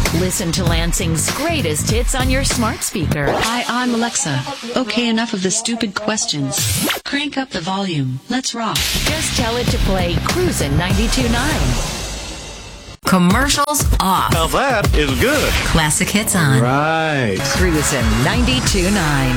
Listen to Lansing's greatest hits on your smart speaker. Hi, I'm Alexa. Okay, enough of the stupid questions. Crank up the volume. Let's rock. Just tell it to play Cruisin' 92.9. Commercials off. Now that is good. Classic hits on. Right. Cruisin' 92.9.